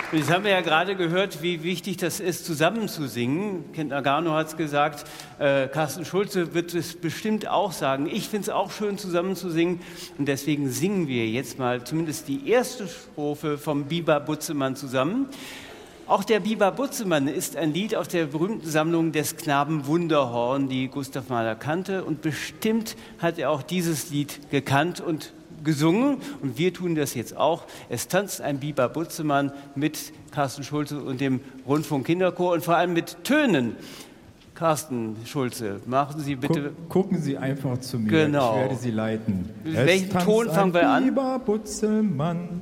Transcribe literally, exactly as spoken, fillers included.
Und jetzt haben wir ja gerade gehört, wie wichtig das ist, zusammen zu singen. Kent Nagano hat es gesagt, äh, Carsten Schulze wird es bestimmt auch sagen. Ich finde es auch schön, zusammen zu singen. Und deswegen singen wir jetzt mal zumindest die erste Strophe vom Biber Butzemann zusammen. Auch der Biber Butzemann ist ein Lied aus der berühmten Sammlung des Knaben Wunderhorn, die Gustav Mahler kannte. Und bestimmt hat er auch dieses Lied gekannt und gesungen, und wir tun das jetzt auch. Es tanzt ein Biber Butzemann mit Carsten Schulze und dem Rundfunk Kinderchor und vor allem mit Tönen. Carsten Schulze, machen Sie bitte... Gucken Sie einfach zu mir, genau. Ich werde Sie leiten. Mit welchem Ton fangen wir an? Biber Butzemann